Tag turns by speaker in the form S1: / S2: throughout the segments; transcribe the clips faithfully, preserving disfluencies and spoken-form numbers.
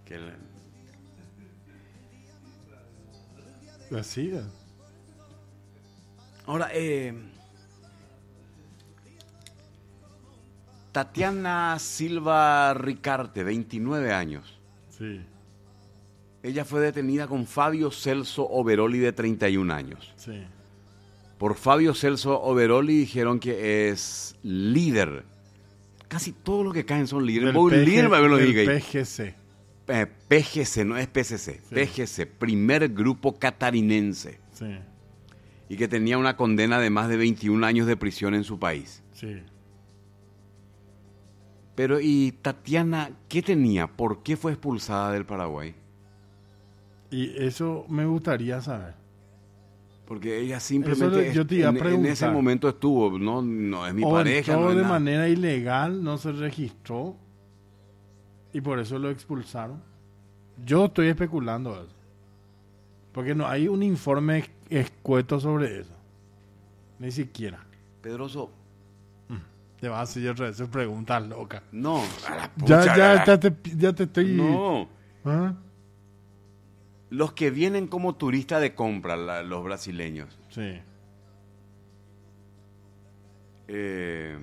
S1: Que el-
S2: Así es.
S1: Ahora, eh, Tatiana Silva Ricarte, veintinueve años.
S2: Sí,
S1: Ella fue detenida con Fabio Celso Overoli, de treinta y un años.
S2: sí.
S1: Por Fabio Celso Overoli dijeron que es líder. Casi todos los que caen son líderes.
S2: Del
S1: Vos,
S2: P G
S1: líder, me lo
S2: del
S1: diga ahí.
S2: P G C.
S1: Eh, P G C, no es P C C.
S2: Sí.
S1: P G C, primer grupo catarinense.
S2: Sí,
S1: Y que tenía una condena de más de veintiún años de prisión en su país.
S2: sí.
S1: Pero, ¿y Tatiana qué tenía? ¿Por qué fue expulsada del Paraguay?
S2: Y eso me gustaría saber.
S1: Porque ella simplemente
S2: Eso le- yo te iba a
S1: en, en ese
S2: preguntar.
S1: momento estuvo, no, no es mi
S2: O
S1: pareja,
S2: entró
S1: no es
S2: de
S1: nada.
S2: manera ilegal, no se registró y por eso lo expulsaron. Yo estoy especulando eso. Porque no hay un informe escueto sobre eso. Ni siquiera.
S1: Pedroso,
S2: Te vas a hacer otra vez preguntas locas.
S1: no. A la
S2: Ya,
S1: pucha,
S2: ya, ya, te, ya te estoy...
S1: No.
S2: ¿Ah?
S1: Los que vienen como turistas de compra, la- los brasileños.
S2: Sí.
S1: Eh,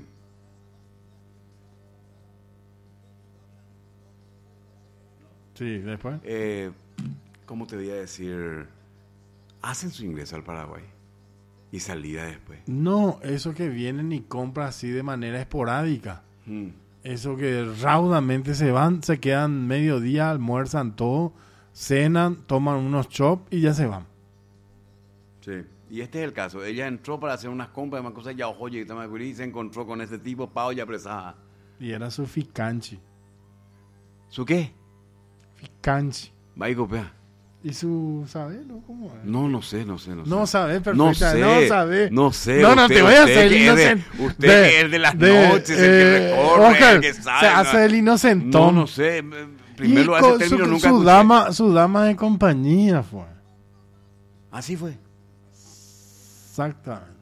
S2: Sí, después.
S1: eh, ¿Cómo te voy a decir? Hacen su ingreso al Paraguay y salida después.
S2: No, eso que vienen y compran así de manera esporádica.
S1: Mm.
S2: Eso que raudamente se van, se quedan mediodía, almuerzan todo, cenan, toman unos chops y ya se van.
S1: Sí. Y este es el caso. Ella entró para hacer unas compras, más cosas, ya oye, y se encontró con este tipo, pao, ya apresada.
S2: Y era su ficanchi.
S1: ¿Su qué?
S2: Ficanchi.
S1: Va y copia.
S2: ¿Y su, sabe? ¿No? ¿Cómo es?
S1: No, no sé, no sé, no sé.
S2: No sabe,
S1: No
S2: perfecta.
S1: sé,
S2: No sabe.
S1: no sé.
S2: No, no,
S1: usted-
S2: te voy a
S1: usted
S2: hacer el
S1: que es de-
S2: inocente.
S1: Usted que es de las noches, el que
S2: eh,
S1: recorre,
S2: Oscar,
S1: el que sabe.
S2: se
S1: ¿no?
S2: hace el inocentón.
S1: No, no sé. Primero
S2: Y
S1: ese
S2: con
S1: término
S2: su,
S1: nunca
S2: su
S1: escuché.
S2: dama, su dama de compañía fue.
S1: Así fue.
S2: Exactamente.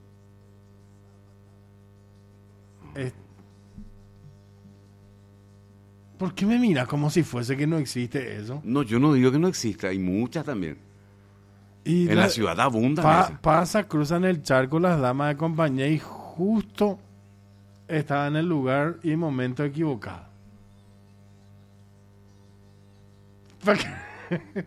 S2: Es- ¿Por qué me mira como si fuese que no existe eso?
S1: No, yo no digo que no exista, hay muchas también.
S2: Y
S1: En la ciudad abundan
S2: pa-
S1: esas.
S2: pasa, cruzan el charco las damas de compañía y justo estaba en el lugar y en momento equivocado. ¿Para qué?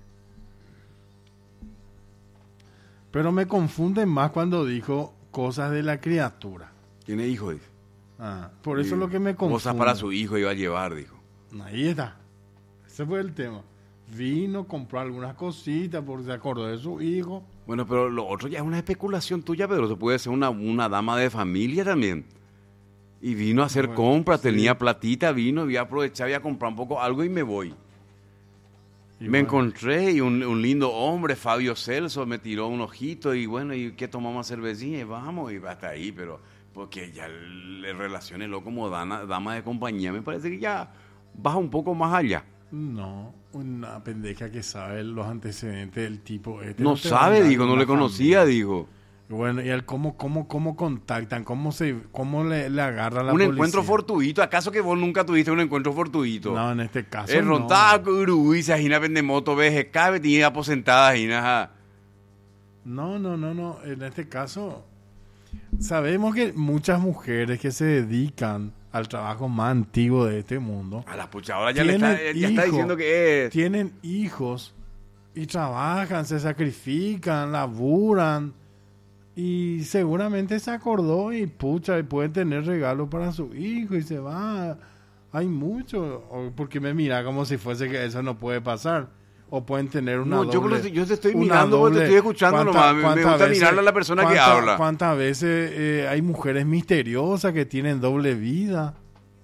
S2: Pero me confunde más cuando dijo cosas de la criatura.
S1: Tiene hijo, dice.
S2: Ah, por eso
S1: Y
S2: es lo que me confunde.
S1: Cosas para su hijo iba a llevar, dijo.
S2: Ahí está. Ese fue el tema. Vino, compró algunas cositas porque se acordó de su hijo.
S1: Bueno, pero lo otro ya es una especulación tuya, Pedro. Se puede ser una, una dama de familia también. Y vino a hacer
S2: Bueno,
S1: compras,
S2: sí.
S1: tenía platita, vino, voy a aprovechar, voy a comprar un poco algo y me voy.
S2: Y
S1: me
S2: bueno,
S1: encontré y un, un lindo hombre, Fabio Celso, me tiró un ojito y bueno, ¿y qué tomamos cervecilla? Y vamos, y hasta ahí, pero porque ya le relaciones como dama, dama de compañía, me parece que ya baja un poco más allá.
S2: No, una pendeja que sabe los antecedentes del tipo este.
S1: No
S2: te va a
S1: sabe,
S2: andar
S1: digo,
S2: con
S1: no
S2: una
S1: le conocía,
S2: familia.
S1: digo.
S2: Y bueno, y él cómo, cómo, cómo contactan, cómo se, cómo le, le agarra la
S1: Un
S2: policía.
S1: encuentro fortuito, ¿acaso que vos nunca tuviste un encuentro fortuito?
S2: No, en este caso
S1: El
S2: no.
S1: rontaco, Uruguay, se agina vende moto, veje, cabe, tiene aposentada, agina.
S2: No, no, no, no. En este caso, sabemos que muchas mujeres que se dedican al trabajo más antiguo de este mundo
S1: A la pucha, ahora ya, le
S2: tienen
S1: está, ya está
S2: hijos,
S1: diciendo que es.
S2: tienen hijos y trabajan, se sacrifican, laburan y seguramente se acordó y pucha, y pueden tener regalos para su hijo y se va. Hay mucho, o porque me mira como si fuese que eso no puede pasar. O pueden tener una
S1: No, yo,
S2: doble,
S1: lo- yo te estoy
S2: una
S1: mirando porque te
S2: doble-
S1: estoy escuchando
S2: ¿cuánta-
S1: nomás. Me- Me
S2: cuántas
S1: gusta
S2: veces-
S1: mirarle a la persona que
S2: cuánta-
S1: habla.
S2: ¿Cuántas veces eh, hay mujeres misteriosas que tienen doble vida?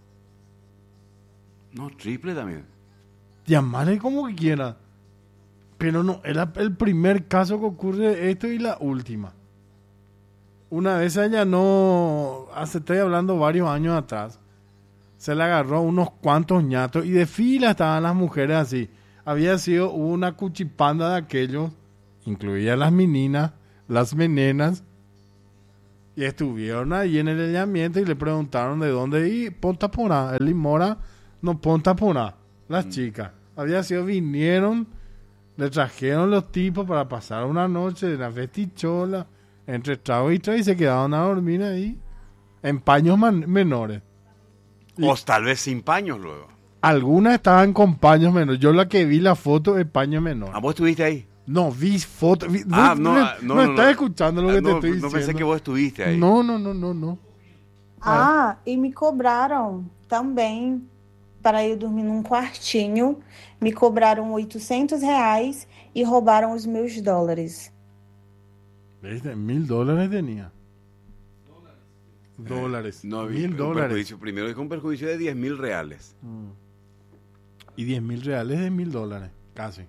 S1: No, triple también.
S2: Llamarle como que quiera. Pero no, era el primer caso que ocurre esto y la última. Una vez ella no, hace, estoy hablando varios años atrás, se le agarró a unos cuantos ñatos y de fila estaban las mujeres así. Había sido una cuchipanda de aquellos, incluía las meninas, las menenas, y estuvieron ahí en el hallamiento y le preguntaron de dónde, y ponta por ahí, el limora, no ponta por ahí, las chicas. Había sido, vinieron, le trajeron los tipos para pasar una noche de la festichola, entre trago y trago, y se quedaron a dormir ahí, en paños man- menores. Y
S1: O tal vez sin paños luego.
S2: algunas estaban con paños menores. Yo la que vi la foto de paño menor.
S1: ¿A vos estuviste ahí?
S2: No, vi fotos. Vi,
S1: Ah,
S2: vos
S1: no,
S2: me,
S1: ah, no,
S2: me
S1: no,
S2: estás
S1: no.
S2: escuchando lo
S1: Ah,
S2: que te
S1: no,
S2: estoy
S1: no
S2: diciendo.
S1: pensé que vos estuviste ahí.
S2: No, no, no, no, no.
S3: Ah, e me cobraram também para eu dormir num quartinho. Me cobraram oitocentos reais e roubaram os meus dólares.
S2: ¿Viste? Mil dólares tenía. Dólares.
S1: No, vi
S2: mil
S1: un
S2: dólares.
S1: perjuicio. Primero dijo un perjuicio de diez mil reales.
S2: Y diez mil reales de mil dólares. Casi.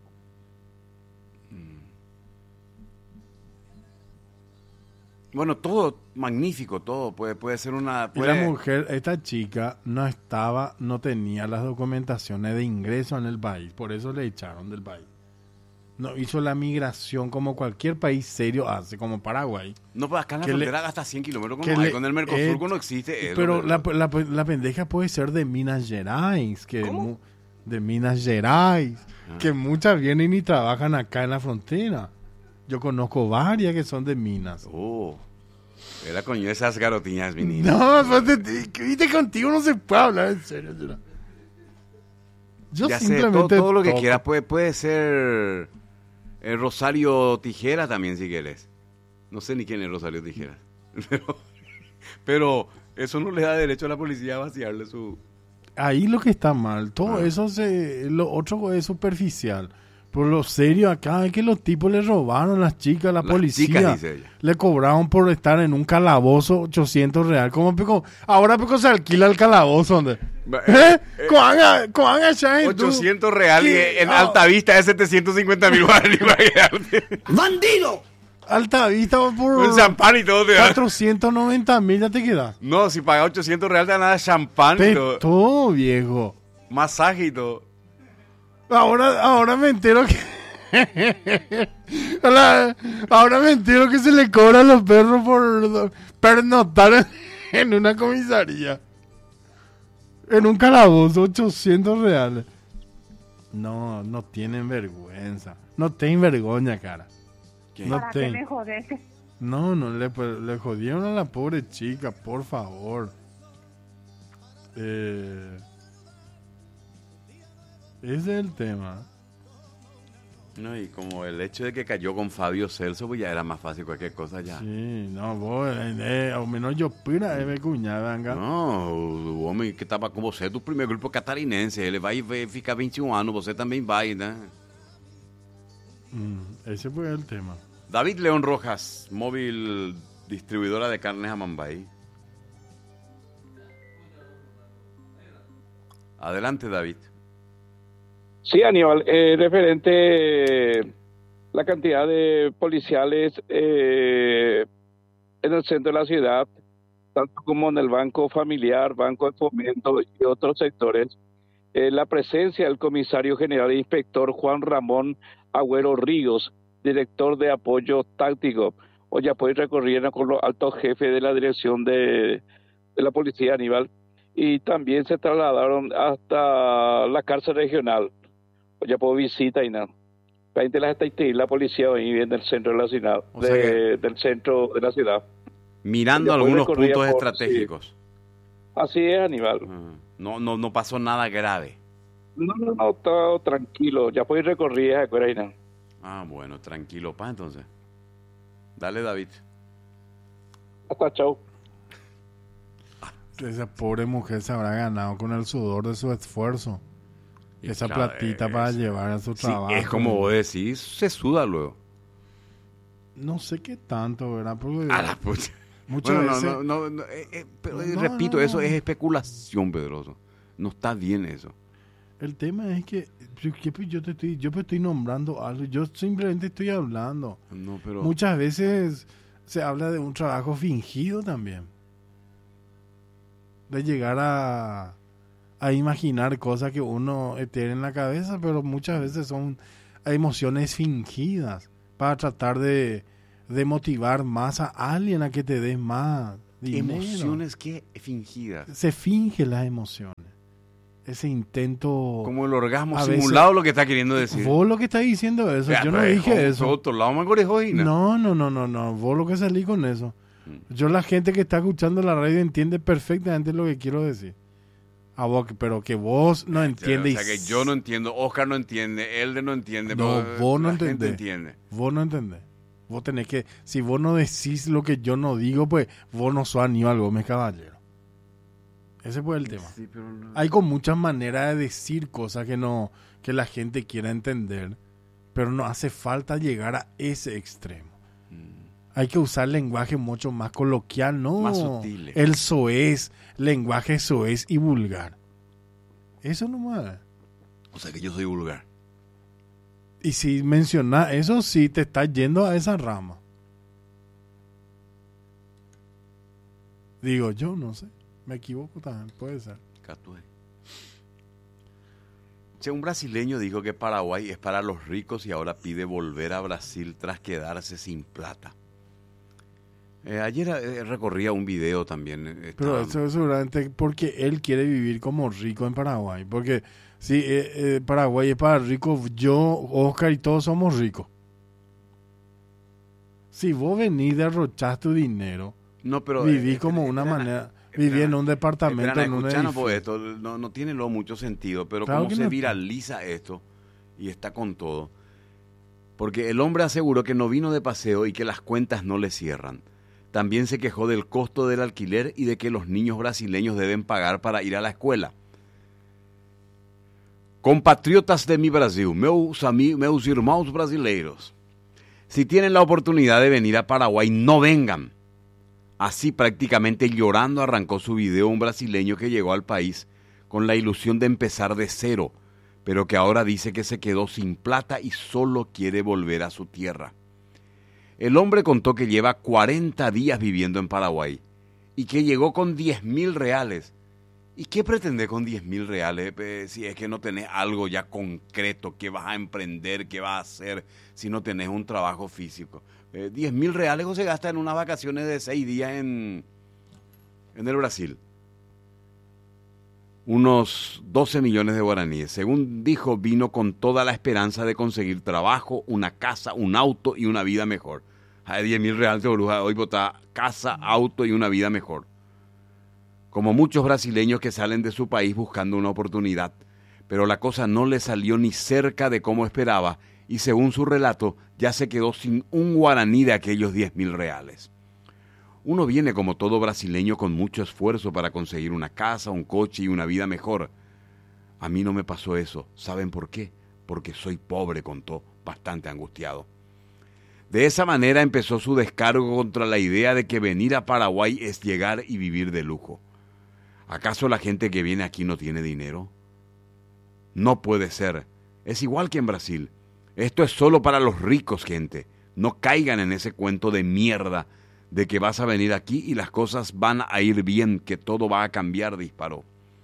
S1: Bueno, todo magnífico, todo. Puede, puede ser una...
S2: Y
S1: Puede...
S2: la mujer, esta chica, no estaba, no tenía las documentaciones de ingreso en el país. Por eso le echaron del país. No hizo la migración como cualquier país serio hace, como Paraguay.
S1: No, pues acá en la
S2: que le-
S1: frontera gasta cien kilómetros con,
S2: que
S1: no hay.
S2: le-
S1: Con el Mercosur
S2: eh,
S1: no existe eso.
S2: Pero la,
S1: pero-
S2: la, la pendeja puede ser de Minas Gerais. Que
S1: ¿Cómo?
S2: mu- de Minas Gerais.
S1: Ah.
S2: Que muchas vienen y trabajan acá en la frontera. Yo conozco varias que son de Minas.
S1: Oh, era coño esas garotiñas, mi niña.
S2: No, pues, te- te- viste, contigo no se puede hablar en serio. Yo, yo
S1: Ya sé,
S2: simplemente
S1: todo, todo lo que
S2: toco.
S1: quieras. Puede, puede ser el Rosario Tijera también, si quieres. No sé ni quién es Rosario Tijera. Pero, pero eso no le da derecho a la policía a vaciarle su...
S2: Ahí lo que está mal, todo
S1: Ah.
S2: eso se, lo otro es superficial. Por lo serio acá es que los tipos le robaron a las chicas, a la
S1: Las
S2: policía.
S1: chicas, dice ella.
S2: Le cobraron por estar en un calabozo ochocientos real. ¿Cómo pico? Ahora pico se alquila el calabozo, ¿dónde?
S1: Ba-
S2: ¿Eh?
S1: eh,
S2: Coanga, coanga, ya es tú.
S1: ochocientos reales
S2: ¿Qué?
S1: y en
S2: Ah.
S1: Altavista es setecientos cincuenta mil guaraníes para quedarte.
S2: Alta vista
S1: Con
S2: por
S1: champán y todo te da.
S2: cuatrocientos noventa mil ya te quedas.
S1: No, si pagas ochocientos reales te dan nada champán y
S2: De
S1: todo.
S2: todo, viejo.
S1: Masaje y todo.
S2: Ahora, ahora me entero que... Hola, ahora me entero que se le cobra a los perros por pernoctar en, en una comisaría. En un calabozo, ochocientos reales. No, no tienen vergüenza. No tienen vergüenza, cara.
S1: ¿Qué?
S2: No
S4: ¿Para qué
S2: ten-
S4: me jodes?
S2: No, no, le, le jodieron a la pobre chica, por favor. Eh, ese es el tema.
S1: No, y como el hecho de que cayó con Fabio Celso, pues ya era más fácil cualquier cosa ya.
S2: Sí, no, vos, eh, eh, ao menos yo pira, é minha cunhada, anga.
S1: Não, o homem que estava com você é do primeiro grupo catarinense. Ele vai vai ficar vinte e um anos, você também vai, né?
S2: Mm, ese fue el tema.
S1: David León Rojas, móvil distribuidora de carnes Amambay. Adelante, David.
S5: Sí, Aníbal, eh, referente la cantidad de policiales eh, en el centro de la ciudad, tanto como en el Banco Familiar, Banco de Fomento y otros sectores, eh, la presencia del comisario general e inspector Juan Ramón Agüero Ríos, director de apoyo táctico, hoy apoyo recorrieron con los altos jefes de la dirección de, de la policía, Aníbal, y también se trasladaron hasta la cárcel regional. Ya puedo visita y nada. veinte las estadísticas, la policía ahí en el centro de la ciudad,
S1: O
S5: de,
S1: sea que-
S5: del centro de la ciudad.
S1: Mirando
S5: Ya fue
S1: algunos
S5: recorrida
S1: puntos
S5: por-
S1: estratégicos.
S5: Así es, Aníbal.
S1: Ah, No, no, no pasó nada grave.
S5: No, no, no, todo tranquilo. Ya puedo ir recorrida, acuerdas, y nada.
S1: Ah, bueno, tranquilo, pa, entonces. Dale, David.
S5: Hasta chao.
S2: Esa pobre mujer se habrá ganado con el sudor de su esfuerzo.
S1: Y
S2: Esa
S1: claro,
S2: platita
S1: es-
S2: para llevar a su
S1: Sí,
S2: trabajo.
S1: es como vos decís, se suda luego.
S2: No sé qué tanto, ¿verdad? Porque
S1: A la puta.
S2: muchas
S1: Bueno, no,
S2: veces...
S1: no, no, no, eh, eh, pero, eh,
S2: No,
S1: repito,
S2: no,
S1: eso
S2: no.
S1: es especulación, Pedroso. No está bien eso.
S2: El tema es que yo, que yo te estoy, yo te estoy nombrando algo. Yo simplemente estoy hablando.
S1: No, pero...
S2: Muchas veces se habla de un trabajo fingido también. De llegar a, a imaginar cosas que uno tiene en la cabeza, pero muchas veces son emociones fingidas para tratar de, de motivar más a alguien a que te dé más dinero.
S1: Emociones que fingidas.
S2: Se fingen las emociones. ese intento.
S1: Como el orgasmo
S2: a
S1: simulado,
S2: veces-
S1: lo que está queriendo decir.
S2: Vos lo que estás diciendo eso,
S1: Vea,
S2: yo no
S1: pero
S2: dije
S1: ¿cómo?
S2: eso.
S1: Otro lado me corrijo, Gina.
S2: No, no, no, no, no, vos lo que salí con eso. Yo, la gente que está escuchando la radio entiende perfectamente lo que quiero decir. A vos, pero que vos no entiendes.
S1: O sea, que yo no entiendo, Oscar no entiende, Elder no entiende.
S2: No,
S1: pero
S2: vos no
S1: la gente
S2: entendés.
S1: entiende.
S2: Vos no entendés. Vos tenés que, si vos no decís lo que yo no digo, pues vos no sos Aníbal Gómez Caballero. Ese fue el tema.
S1: Sí, pero no-
S2: Hay con muchas maneras de decir cosas que no, que la gente quiera entender, pero no hace falta llegar a ese extremo. Hay que usar lenguaje mucho más coloquial, ¿no?
S1: Más sutil.
S2: El soez, lenguaje soez y vulgar. Eso nomás.
S1: O sea que yo soy vulgar.
S2: Y si mencionas eso, sí te estás yendo a esa rama. Digo, yo no sé. Me equivoco también, puede ser.
S1: Catué. Che, un brasileño dijo que Paraguay es para los ricos y ahora pide volver a Brasil tras quedarse sin plata. Eh, ayer eh, recorría un video también. eh,
S2: Pero
S1: estaba-
S2: eso es seguramente porque él quiere vivir como rico en Paraguay. Porque si eh, eh, Paraguay es para ricos, yo, Oscar y todos somos ricos. Si vos venís, derrochás tu dinero,
S1: no, pero,
S2: vivís
S1: eh,
S2: como
S1: eh,
S2: una
S1: espera,
S2: manera,
S1: espera,
S2: viví en un departamento,
S1: espera,
S2: en un
S1: escuchanos,
S2: edificio.
S1: pues, esto no, no tiene lo mucho sentido, pero
S2: Claro
S1: cómo
S2: que
S1: se
S2: no.
S1: viraliza esto y está con todo. Porque el hombre aseguró que no vino de paseo y que las cuentas no le cierran. También se quejó del costo del alquiler y de que los niños brasileños deben pagar para ir a la escuela. Compatriotas de mi Brasil, meus, ami- meus irmãos brasileiros, si tienen la oportunidad de venir a Paraguay, no vengan. Así prácticamente llorando arrancó su video un brasileño que llegó al país con la ilusión de empezar de cero, pero que ahora dice que se quedó sin plata y solo quiere volver a su tierra. El hombre contó que lleva cuarenta días viviendo en Paraguay y que llegó con diez mil reales. ¿Y qué pretende con diez mil reales eh, si es que no tenés algo ya concreto que vas a emprender, que vas a hacer si no tenés un trabajo físico? Eh, diez mil reales o se gasta en unas vacaciones de seis días en, en el Brasil. Unos doce millones de guaraníes. Según dijo, vino con toda la esperanza de conseguir trabajo, una casa, un auto y una vida mejor. A diez mil reales, bruja, hoy vota casa, auto y una vida mejor. Como muchos brasileños que salen de su país buscando una oportunidad, pero la cosa no le salió ni cerca de como esperaba y según su relato ya se quedó sin un guaraní de aquellos diez mil reales. Uno viene como todo brasileño con mucho esfuerzo para conseguir una casa, un coche y una vida mejor. A mí no me pasó eso. ¿Saben por qué? Porque soy pobre, contó, bastante angustiado. De esa manera empezó su descargo contra la idea de que venir a Paraguay es llegar y vivir de lujo. ¿Acaso la gente que viene aquí no tiene dinero? No puede ser. Es igual que en Brasil. Esto es solo para los ricos, gente. No caigan en ese cuento de mierda de que vas a venir aquí y las cosas van a ir bien, que todo va a cambiar, disparó.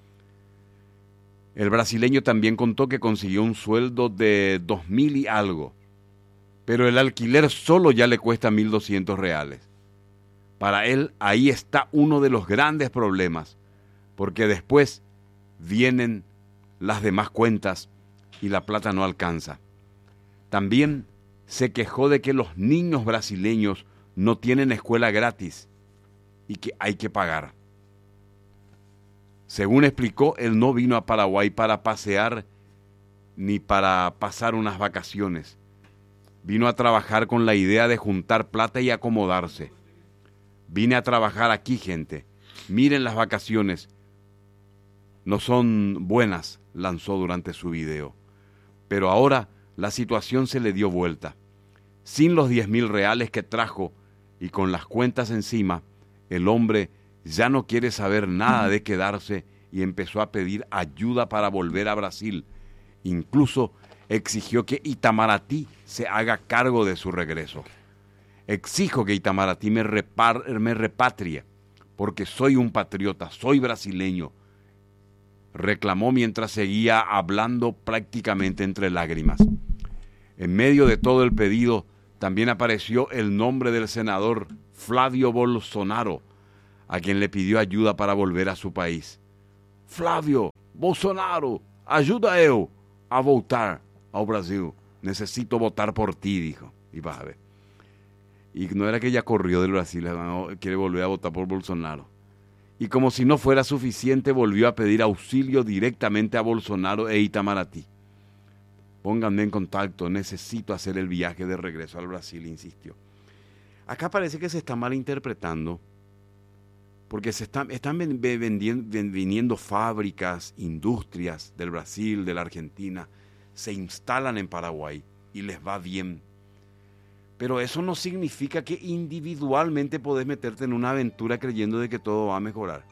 S1: El brasileño también contó que consiguió un sueldo de dos mil y algo, pero el alquiler solo ya le cuesta mil doscientos reales. Para él, ahí está uno de los grandes problemas, porque después vienen las demás cuentas y la plata no alcanza. También se quejó de que los niños brasileños no tienen escuela gratis y que hay que pagar. Según explicó, él no vino a Paraguay para pasear ni para pasar unas vacaciones. Vino a trabajar con la idea de juntar plata y acomodarse. Vine a trabajar aquí, gente. Miren las vacaciones. No son buenas, lanzó durante su video. Pero ahora la situación se le dio vuelta. Sin los diez mil reales que trajo y con las cuentas encima, el hombre ya no quiere saber nada de quedarse y empezó a pedir ayuda para volver a Brasil. Incluso exigió que Itamaraty se haga cargo de su regreso. Exijo que Itamaraty me, repar, me repatrie, porque soy un patriota, soy brasileño, reclamó mientras seguía hablando prácticamente entre lágrimas. En medio de todo el pedido, también apareció el nombre del senador Flavio Bolsonaro, a quien le pidió ayuda para volver a su país. Flavio, Bolsonaro, ajuda eu a voltar ao Brasil. Necesito votar por ti, dijo. Y vas a ver. Y no era que ella corrió del Brasil, no, quiere volver a votar por Bolsonaro. Y como si no fuera suficiente, volvió a pedir auxilio directamente a Bolsonaro e Itamaraty. Pónganme en contacto, necesito hacer el viaje de regreso al Brasil, insistió. Acá parece que se está malinterpretando, porque se están, están vendiendo, viniendo fábricas, industrias del Brasil, de la Argentina, se instalan en Paraguay y les va bien. Pero eso no significa que individualmente podés meterte en una aventura creyendo de que todo va a mejorar.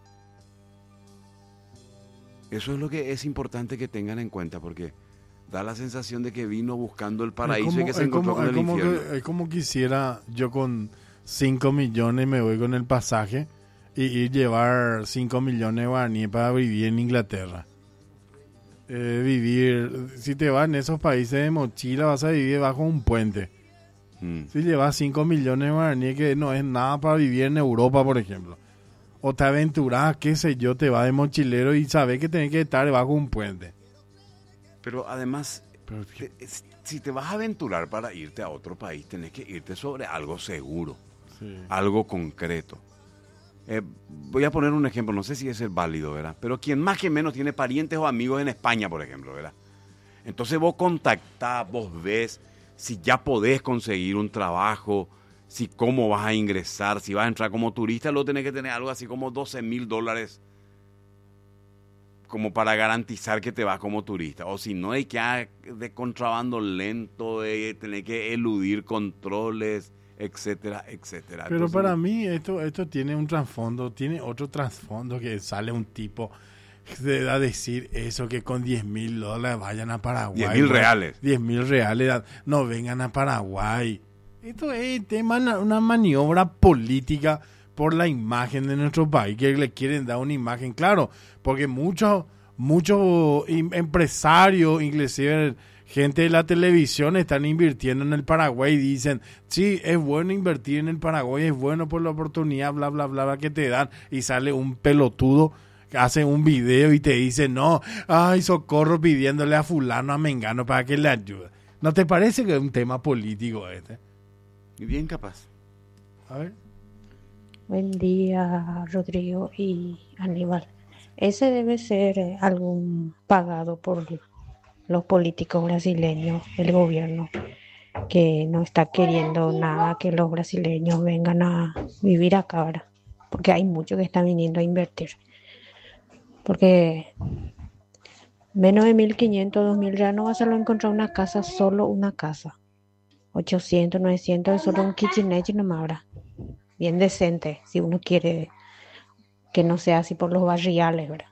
S1: Eso es lo que es importante que tengan en cuenta, porque da la sensación de que vino buscando el paraíso como, y que se encontró
S2: como,
S1: con el
S2: como
S1: infierno.
S2: Que, es como quisiera yo con cinco millones me voy con el pasaje y ir llevar cinco millones de guaraníes para vivir en Inglaterra. Eh, vivir, si te vas en esos países de mochila vas a vivir bajo un puente. Hmm. Si llevas cinco millones de guaraníes, que no es nada para vivir en Europa, por ejemplo. O te aventurás, qué sé yo, te vas de mochilero y sabes que tenés que estar bajo un puente.
S1: Pero además, Pero te, si te vas a aventurar para irte a otro país, tenés que irte sobre algo seguro, sí. Algo concreto. Eh, voy a poner un ejemplo, no sé si es válido, ¿verdad? Pero quien más que menos tiene parientes o amigos en España, por ejemplo, ¿verdad? Entonces vos contactás, vos ves si ya podés conseguir un trabajo, si cómo vas a ingresar, si vas a entrar como turista, luego tenés que tener algo así como doce mil dólares como para garantizar que te vas como turista. O si no, hay que ir de contrabando lento, de tener que eludir controles, etcétera, etcétera.
S2: Pero
S1: Entonces,
S2: para mí esto esto tiene un trasfondo, tiene otro trasfondo, que sale un tipo de a decir eso, que con diez mil dólares vayan a Paraguay.
S1: diez mil reales.
S2: diez mil reales, no vengan a Paraguay. Esto es tema, una maniobra política por la imagen de nuestro país, que le quieren dar una imagen, claro, porque muchos muchos empresarios, inclusive gente de la televisión, están invirtiendo en el Paraguay y dicen, sí, es bueno invertir en el Paraguay, es bueno por la oportunidad, bla, bla, bla, bla, que te dan, y sale un pelotudo que hace un video y te dice, no, ay, socorro, pidiéndole a fulano, a mengano, para que le ayude. ¿No te parece que es un tema político este?
S1: Bien capaz.
S2: A ver.
S4: Buen día, Rodrigo y Aníbal. Ese debe ser algún pagado por los políticos brasileños, el gobierno, que no está queriendo nada que los brasileños vengan a vivir acá ahora, porque hay muchos que están viniendo a invertir. Porque menos de mil quinientos, dos mil ya no vas a encontrar una casa, solo una casa. ochocientos, novecientos es solo un kitchenette nomás ahora. Bien decente, si uno quiere que no sea así por los barriales, ¿verdad?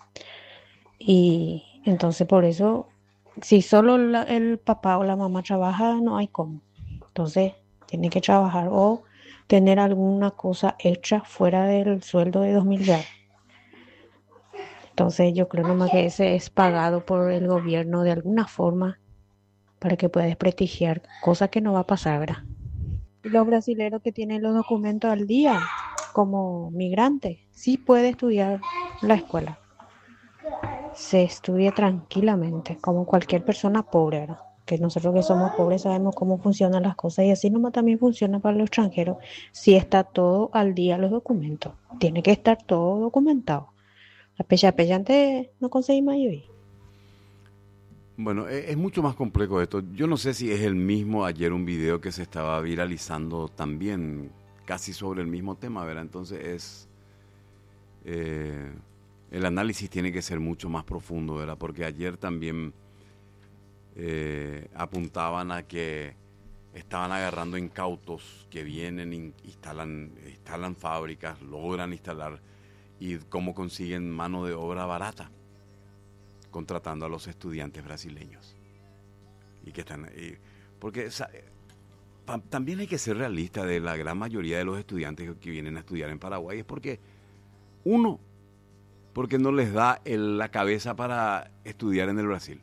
S4: Y entonces por eso, si solo la, el papá o la mamá trabaja, no hay cómo. Entonces tiene que trabajar o tener alguna cosa extra fuera del sueldo de dos mil reales. Entonces yo creo nomás que ese es pagado por el gobierno de alguna forma para que pueda desprestigiar, cosa que no va a pasar, ¿verdad? Y los brasileños que tienen los documentos al día, como migrantes, sí puede estudiar la escuela. Se estudia tranquilamente, como cualquier persona pobre, ¿verdad? Que nosotros que somos pobres sabemos cómo funcionan las cosas y así nomás también funciona para los extranjeros. Si está todo al día los documentos, tiene que estar todo documentado. La pecha pecha antes no conseguimos ahí.
S1: Bueno, es mucho más complejo esto. Yo no sé si es el mismo, ayer un video que se estaba viralizando también, casi sobre el mismo tema, ¿verdad? Entonces es, eh, el análisis tiene que ser mucho más profundo, ¿verdad? Porque ayer también eh, apuntaban a que estaban agarrando incautos que vienen, instalan, instalan fábricas, logran instalar, y cómo consiguen mano de obra barata, contratando a los estudiantes brasileños. Y que están y, porque o sea, pa, también hay que ser realista. De la gran mayoría de los estudiantes que vienen a estudiar en Paraguay es porque uno, porque no les da el, la cabeza para estudiar en el Brasil,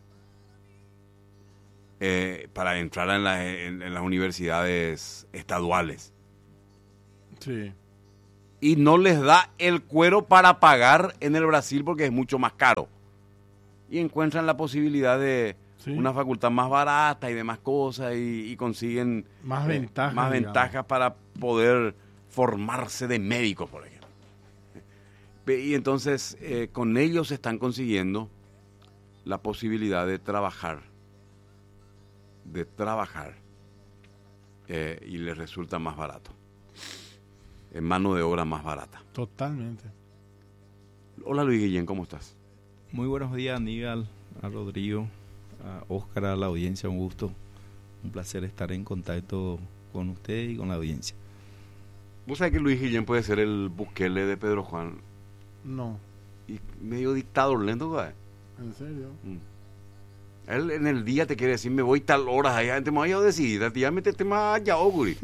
S1: eh, para entrar en, la, en, en las universidades estaduales.
S2: Sí.
S1: y no les da el cuero para pagar en el Brasil porque es mucho más caro. Y encuentran la posibilidad de sí. una facultad más barata y demás cosas y, y consiguen
S2: más
S1: eh,
S2: ventajas,
S1: más ventajas para poder formarse de médicos, por ejemplo. Y entonces eh, con ellos están consiguiendo la posibilidad de trabajar, de trabajar eh, y les resulta más barato, en mano de obra más barata.
S2: Totalmente.
S1: Hola Luis Guillén, ¿cómo estás?
S6: Muy buenos días, Aníbal, a Rodrigo, a Óscar, a la audiencia, un gusto, un placer estar en contacto con usted y con la audiencia.
S1: ¿Vos sabés que Luis Guillén puede ser el Bukele de Pedro Juan?
S2: No.
S1: Y medio dictador lento, ¿sabes?
S2: ¿En serio?
S1: Mm. Él en el día te quiere decir, me voy tal hora, allá te me voy a decidir, ya metete más allá, Oguri.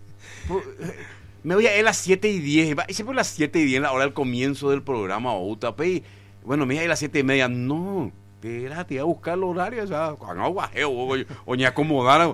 S1: Me voy a ir a las siete y diez, y siempre a las siete y diez, la hora del comienzo del programa, o U T A P, bueno, me voy a ir a las siete y media, no, espérate, voy a buscar el horario, o sea, cuando bajeo, o ni acomodar,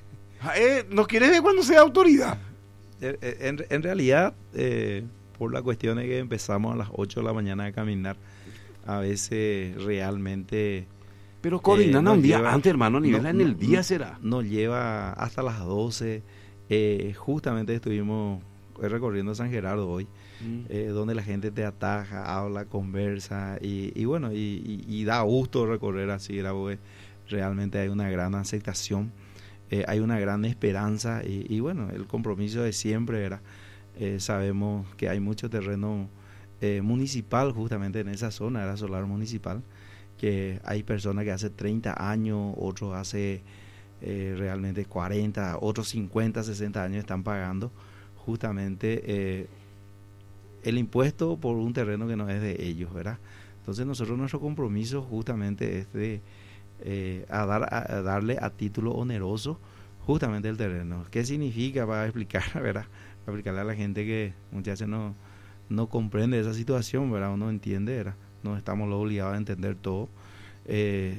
S1: eh, ¿no quieres ver cuando sea autoridad?
S6: En, en realidad, eh, por la cuestión de que empezamos a las ocho de la mañana a caminar, a veces realmente...
S1: Pero coordinando
S6: eh,
S1: un día
S6: lleva,
S1: antes, hermano, ni
S6: no,
S1: en el día
S6: no,
S1: será.
S6: Nos lleva hasta las doce, eh, justamente estuvimos recorriendo San Gerardo hoy, mm. eh, donde la gente te ataja, habla, conversa, y, y bueno, y, y, y da gusto recorrer así, era, porque realmente hay una gran aceptación, eh, hay una gran esperanza, y, y bueno, el compromiso de siempre era... Eh, sabemos que hay mucho terreno eh, municipal justamente en esa zona, era solar municipal, que hay personas que hace treinta años, otros hace eh, realmente cuarenta, otros cincuenta, sesenta años están pagando justamente eh, el impuesto por un terreno que no es de ellos, ¿verdad? Entonces nosotros nuestro compromiso justamente es de eh, a dar, a, a darle a título oneroso justamente el terreno. ¿Qué significa? Para explicar, ¿verdad? Para explicarle a la gente que muchas veces no, no comprende esa situación, ¿verdad? O no entiende, ¿verdad? No estamos obligados a entender todo. Eh,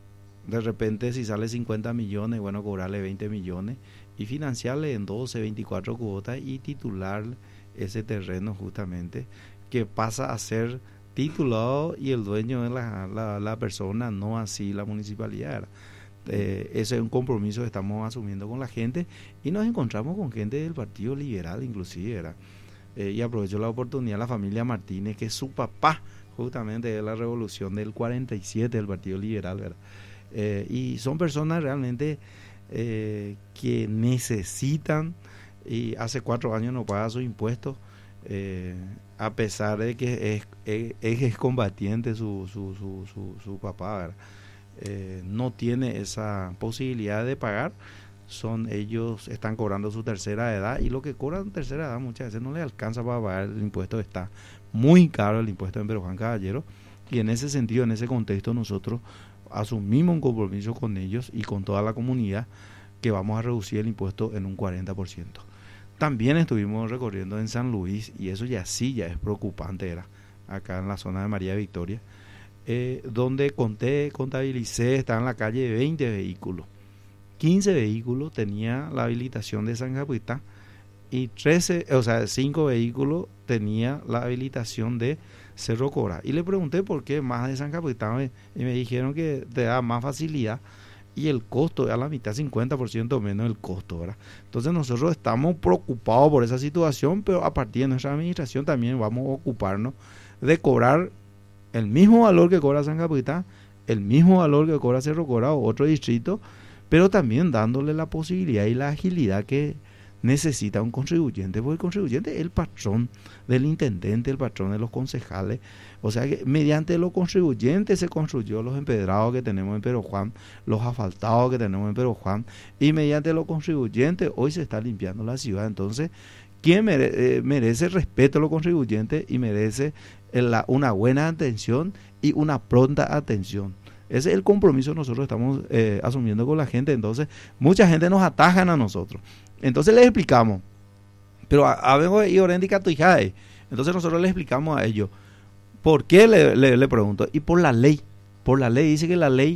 S6: de repente, si sale cincuenta millones, bueno, cobrarle veinte millones y financiarle en doce, veinticuatro cuotas y titular ese terreno justamente, que pasa a ser titulado y el dueño de la, la, la persona, no así la municipalidad, ¿verdad? Eh, ese es un compromiso que estamos asumiendo con la gente y nos encontramos con gente del Partido Liberal inclusive, ¿verdad? Eh, y aprovecho la oportunidad, la familia Martínez, que su papá justamente de la revolución del cuarenta y siete del Partido Liberal, ¿verdad? Eh, y son personas realmente eh, que necesitan, y hace cuatro años no paga sus impuestos, eh, a pesar de que es, es, es excombatiente su, su, su, su, su papá, ¿verdad? Eh, no tiene esa posibilidad de pagar. Son ellos están cobrando su tercera edad, y lo que cobran tercera edad muchas veces no les alcanza para pagar el impuesto. Está muy caro el impuesto en Pedro Juan Caballero, y en ese sentido, en ese contexto, nosotros asumimos un compromiso con ellos y con toda la comunidad, que vamos a reducir el impuesto en un cuarenta por ciento. También estuvimos recorriendo en San Luis, y eso ya sí ya es preocupante, era acá en la zona de María Victoria, Eh, donde conté, contabilicé, estaba en la calle veinte vehículos, quince vehículos tenía la habilitación de San Capuita, y trece, o sea, cinco vehículos tenía la habilitación de Cerro Cora, y le pregunté por qué más de San Capuita, y me dijeron que te da más facilidad y el costo a la mitad, cincuenta por ciento menos el costo, ¿verdad? Entonces nosotros estamos preocupados por esa situación, pero a partir de nuestra administración también vamos a ocuparnos de cobrar el mismo valor que cobra San Capuita, el mismo valor que cobra Cerro Cora o otro distrito, pero también dándole la posibilidad y la agilidad que necesita un contribuyente, porque el contribuyente es el patrón del intendente, el patrón de los concejales. O sea que mediante los contribuyentes se construyó los empedrados que tenemos en Pedro Juan, los asfaltados que tenemos en Pedro Juan, y mediante los contribuyentes hoy se está limpiando la ciudad. Entonces, ¿quién mere- eh, merece respeto a los contribuyentes y merece la, una buena atención y una pronta atención? Ese es el compromiso que nosotros estamos eh, asumiendo con la gente. Entonces, mucha gente nos atajan a nosotros. Entonces les explicamos, pero habemos y oréndica tuijae. Entonces nosotros les explicamos a ellos, ¿por qué? Le, le, le pregunto, y por la ley, por la ley, dice que la ley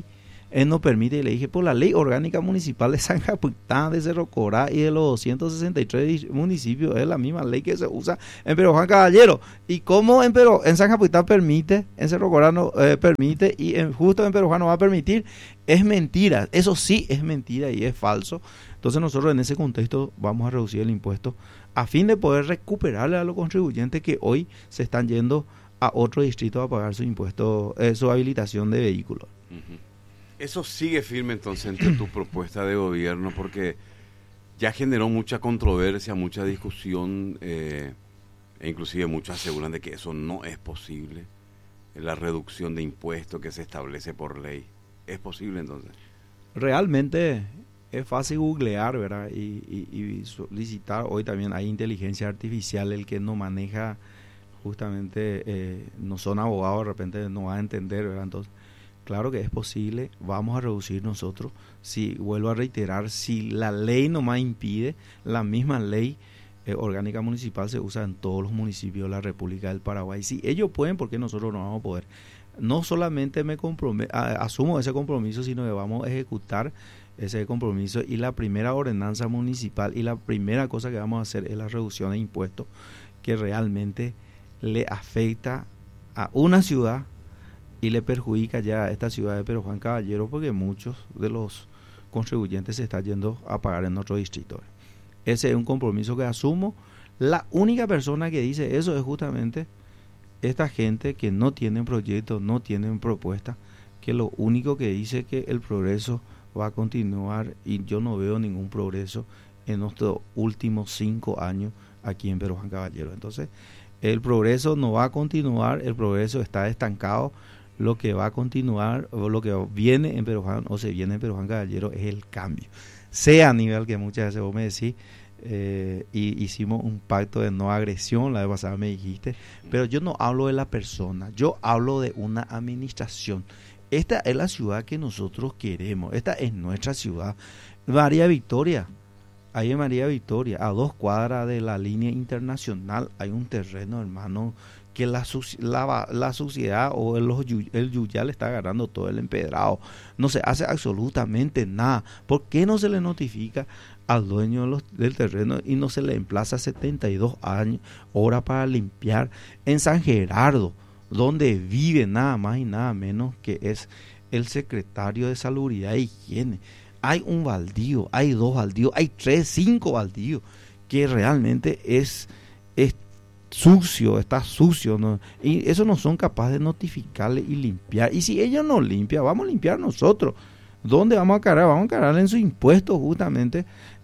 S6: él no permite, y le dije, por la ley orgánica municipal de San Capitán, de Cerro Corá y de los doscientos sesenta y tres municipios, es la misma ley que se usa en Pedro Juan Caballero. Y como en, Pedro, en San Capitán permite, en Cerro Corá no eh, permite, y en, justo en Pedro Juan no va a permitir, es mentira. Eso sí es mentira y es falso. Entonces nosotros en ese contexto vamos a reducir el impuesto a fin de poder recuperarle a los contribuyentes que hoy se están yendo a otro distrito a pagar su impuesto, eh, su habilitación de vehículos.
S1: Uh-huh. Eso sigue firme entonces entre tu propuesta de gobierno, porque ya generó mucha controversia, mucha discusión, eh, e inclusive muchos aseguran de que eso no es posible, la reducción de impuestos que se establece por ley. ¿Es posible entonces?
S6: Realmente es fácil googlear, ¿verdad? Y, y, y solicitar. Hoy también hay inteligencia artificial, el que no maneja justamente, eh, no son abogados, de repente no va a entender, ¿verdad? Entonces, claro que es posible, vamos a reducir nosotros. Si, vuelvo a reiterar, si la ley nomás impide, la misma ley eh, orgánica municipal se usa en todos los municipios de la República del Paraguay. Si ellos pueden, ¿por qué nosotros no vamos a poder? No solamente me comprometo, asumo ese compromiso, sino que vamos a ejecutar ese compromiso, y la primera ordenanza municipal y la primera cosa que vamos a hacer es la reducción de impuestos que realmente le afecta a una ciudad y le perjudica ya a esta ciudad de Pedro Juan Caballero, porque muchos de los contribuyentes se están yendo a pagar en otro distrito. Ese es un compromiso que asumo. La única persona que dice eso es justamente esta gente que no tienen proyectos, no tienen propuestas, que lo único que dice es que el progreso va a continuar, y yo no veo ningún progreso en estos últimos cinco años aquí en Pedro Juan Caballero. Entonces, el progreso no va a continuar, el progreso está estancado. Lo que va a continuar, o lo que viene en Pedro Juan, o se viene en Pedro Juan Caballero, es el cambio. Sea a nivel que muchas veces vos me decís, eh, y hicimos un pacto de no agresión, la vez pasada me dijiste, pero yo no hablo de la persona, yo hablo de una administración. Esta es la ciudad que nosotros queremos, esta es nuestra ciudad. María Victoria, ahí en María Victoria, a dos cuadras de la línea internacional, hay un terreno, hermano, que la, la, la suciedad o el, el yuyal está agarrando todo el empedrado. No se hace absolutamente nada. ¿Por qué no se le notifica al dueño de los, del terreno y no se le emplaza setenta y dos años, horas para limpiar en San Gerardo, donde vive nada más y nada menos que es el secretario de Salubridad e Higiene? Hay un baldío, hay dos baldíos, hay tres, cinco baldíos, que realmente es, es sucio, está sucio, ¿no? Y eso no son capaces de notificarle y limpiar. Y si ellos no limpian, vamos a limpiar nosotros. ¿Dónde vamos a cargar? Vamos a cargar en su impuesto justamente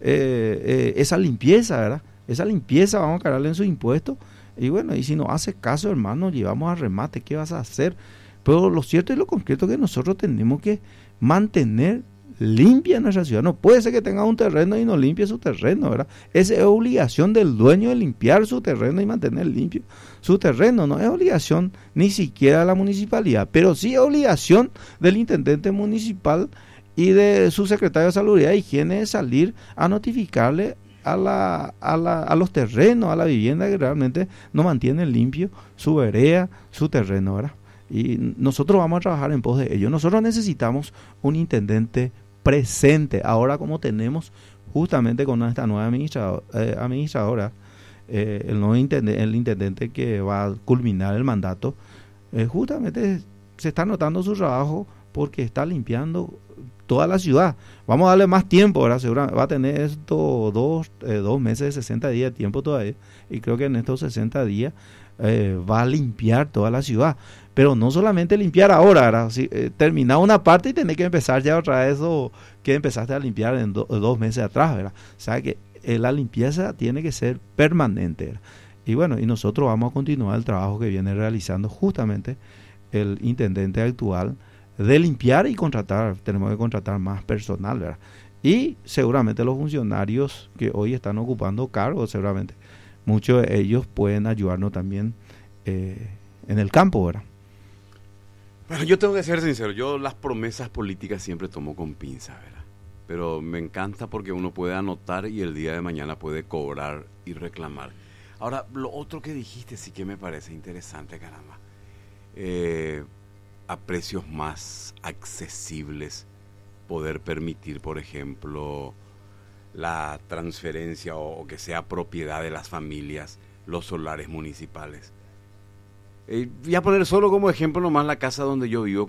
S6: eh, eh, esa limpieza, ¿verdad? Esa limpieza vamos a cargarle en su impuesto. Y bueno, y si no hace caso, hermano, llevamos a remate, ¿qué vas a hacer? Pero lo cierto y lo concreto es que nosotros tenemos que mantener limpia nuestra ciudad. No puede ser que tenga un terreno y no limpie su terreno, ¿verdad? Esa es obligación del dueño de limpiar su terreno y mantener limpio su terreno. No es obligación ni siquiera de la municipalidad, pero sí es obligación del intendente municipal y de su secretario de Salud e Higiene de salir a notificarle a, la, a, la, a los terrenos, a la vivienda que realmente no mantiene limpio su vereda, su terreno, ¿verdad? Y nosotros vamos a trabajar en pos de ello. Nosotros necesitamos un intendente presente. Ahora, como tenemos justamente con esta nueva administrador, eh, administradora, eh, el nuevo intendente, el intendente que va a culminar el mandato, eh, justamente se está notando su trabajo porque está limpiando toda la ciudad. Vamos a darle más tiempo, ¿verdad? Seguramente va a tener esto dos, eh, dos meses de sesenta días de tiempo todavía, y creo que en estos sesenta días eh, va a limpiar toda la ciudad. Pero no solamente limpiar ahora, ¿verdad? Si, eh, terminar una parte y tener que empezar ya otra vez o que empezaste a limpiar en do, dos meses atrás, ¿verdad? O sea que eh, la limpieza tiene que ser permanente, ¿verdad? Y bueno, y nosotros vamos a continuar el trabajo que viene realizando justamente el intendente actual de limpiar y contratar. Tenemos que contratar más personal, ¿verdad? Y seguramente los funcionarios que hoy están ocupando cargos, seguramente muchos de ellos pueden ayudarnos también eh, en el campo, ¿verdad?
S1: Bueno, yo tengo que ser sincero, yo las promesas políticas siempre tomo con pinzas, ¿verdad? Pero me encanta porque uno puede anotar y el día de mañana puede cobrar y reclamar. Ahora, lo otro que dijiste sí que me parece interesante, caramba. Eh, a precios más accesibles poder permitir, por ejemplo, la transferencia o, o que sea propiedad de las familias los solares municipales. Eh, voy a poner solo como ejemplo nomás la casa donde yo vivo.